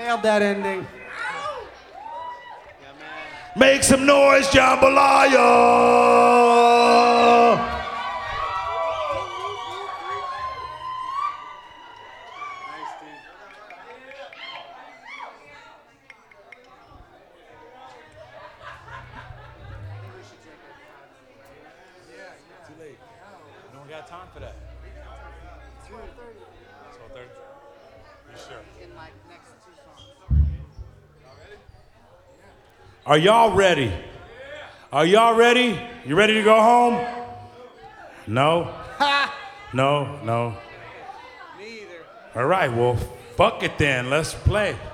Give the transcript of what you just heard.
Nailed that ending. Make some noise, jambalaya. Too late. No one got time for that. 12:30. You sure? In like next 2 songs. Are y'all ready? Are y'all ready? You ready to go home? No? No. Me either. All right, well, fuck it then. Let's play.